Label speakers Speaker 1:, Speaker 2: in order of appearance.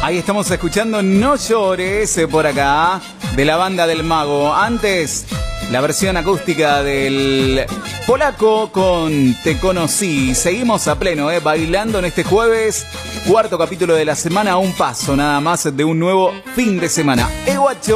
Speaker 1: Ahí estamos escuchando No Llores por acá, de la banda del Mago. Antes, la versión acústica del Polaco con Te Conocí. Seguimos a pleno, bailando en este jueves, cuarto capítulo de la semana, a un paso nada más de un nuevo fin de semana. Guacho.